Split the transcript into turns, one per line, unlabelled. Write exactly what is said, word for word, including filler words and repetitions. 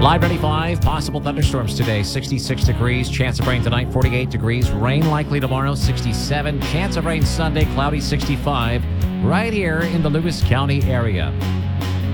Live ninety-five, possible thunderstorms today, sixty-six degrees. Chance of rain tonight, forty-eight degrees. Rain likely tomorrow, sixty-seven. Chance of rain Sunday, cloudy, sixty-five. Right here in the Lewis County area.